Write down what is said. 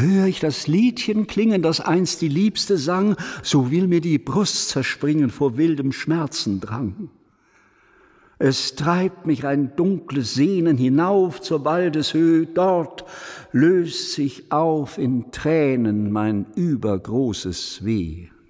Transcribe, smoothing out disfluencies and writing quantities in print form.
Hör ich das Liedchen klingen, das einst die Liebste sang, so will mir die Brust zerspringen vor wildem Schmerzendrang. Es treibt mich ein dunkles Sehnen hinauf zur Waldeshöhe, dort löst sich auf in Tränen mein übergroßes Weh.